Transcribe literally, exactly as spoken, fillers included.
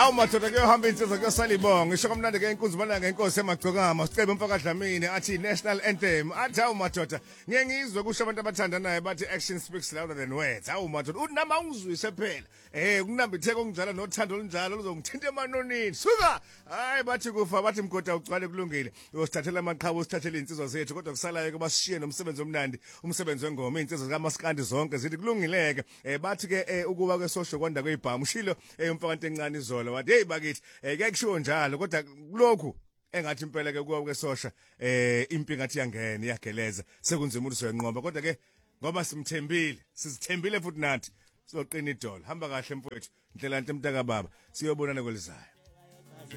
Awumathoda kuyohamba insizwa kuyosala ibonga ngisho kamnandi ke inkunzi malanga inkosi emagcokama sicebe umfaka Dlamini athi national anthem athi awumathoda ngeke ngizwe kusho abantu abathandanayo bathi action speaks louder than words awumathoda unama ungizwise phela eh kunambitheka okunjalo nothando olunjalo luzongithinta emanonini suka hayi bathi kufa bathi mgoda ugcwale kulungile uyosithathela amaqhawe usithathele insizwa zethu kodwa kusalayo ke basishiye nomsebenzi omnandi umsebenzi wengoma insizwa zikaMaskandi zonke zithi kulungileke eh bathi ke ukuba kwesosho kwanda kwezibhamu ushilo umfaka encane izolo wathi hey bakithi ke kushiwo njalo kodwa kulokhu engathi impela ke kuwa kwesosha eh impi ngathi yangena iyageleza sekunzima ukuthi soyenqoba kodwa ke ngoba simthembile sizithembile futhi nathi sizoqina idolo hamba kahle mfowethu ndlela nto mntaka baba siyobonana kwelizayo.